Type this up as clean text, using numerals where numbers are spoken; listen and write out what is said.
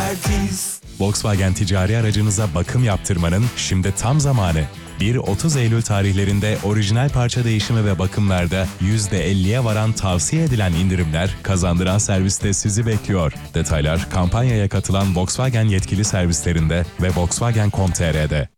Ekspertiz. Volkswagen ticari aracınıza bakım yaptırmanın şimdi tam zamanı. 1-30 Eylül tarihlerinde orijinal parça değişimi ve bakımlarda %50'ye varan tavsiye edilen indirimler kazandıran serviste sizi bekliyor. Detaylar kampanyaya katılan Volkswagen yetkili servislerinde ve Volkswagen.com.tr'de.